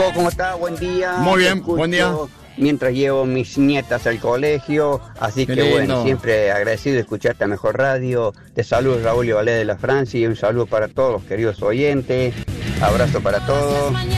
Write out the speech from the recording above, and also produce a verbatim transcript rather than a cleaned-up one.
Nico, ¿cómo está? Buen día. Muy bien, buen día. Mientras llevo mis nietas al colegio, así Qué que lindo. bueno, siempre agradecido de escucharte a Mejor Radio. Te saludo Raúl y Valé de la Francia y un saludo para todos los queridos oyentes. Abrazo para todos.